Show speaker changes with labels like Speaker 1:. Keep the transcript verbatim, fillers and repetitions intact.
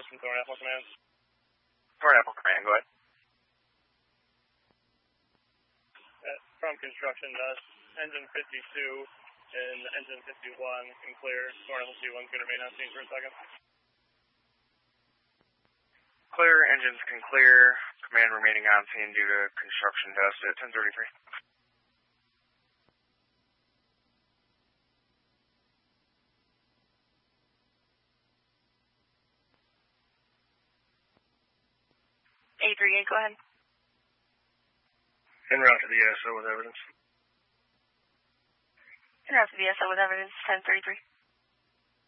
Speaker 1: from Thornapple Command.
Speaker 2: Thornapple Command, go ahead.
Speaker 1: Uh, from construction, uh, engine fifty-two and engine fifty-one can clear. Thornapple C one can remain on scene for a second.
Speaker 2: Clear, engines can clear. Command remaining on scene due to construction dust at ten thirty-three.
Speaker 3: eight three eight, go ahead.
Speaker 1: En route to the S O with evidence.
Speaker 3: En route to the S O with evidence, ten thirty-three.